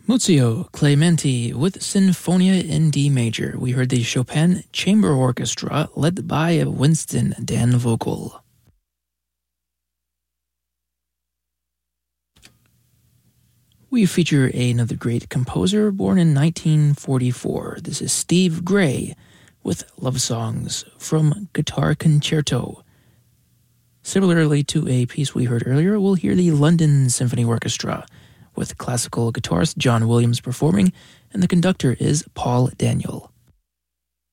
Muzio Clementi with Sinfonia in D major. We heard the Chopin Chamber Orchestra led by Winston Dan Vogel. We feature another great composer born in 1944. This is Steve Gray with Love Songs from Guitar Concerto. Similarly to a piece we heard earlier, we'll hear the London Symphony Orchestra with classical guitarist John Williams performing, and the conductor is Paul Daniel.